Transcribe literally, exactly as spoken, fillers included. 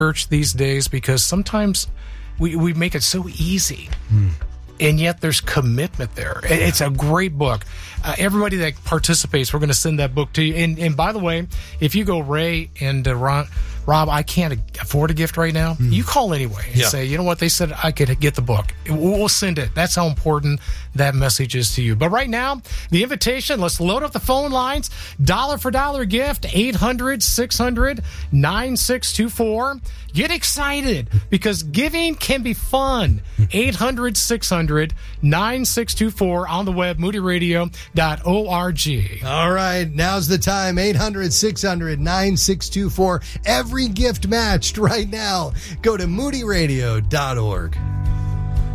church these days because sometimes we, we make it so easy. Hmm. And yet there's commitment there. It's a great book. Uh, everybody that participates, we're going to send that book to you. And, and by the way, if you go, Ray and uh, Ron, Rob, I can't afford a gift right now, mm. you call anyway and yeah. say, you know what, they said I could get the book. We'll send it. That's how important that message is to you. But right now, the invitation, let's load up the phone lines. Dollar for dollar gift, eight hundred, six hundred, nine six two four. Get excited because giving can be fun. eight hundred, six hundred, nine six two four on the web, moody radio dot org. All right, now's the time. eight hundred, six hundred, nine six two four. Every gift matched right now. Go to moody radio dot org.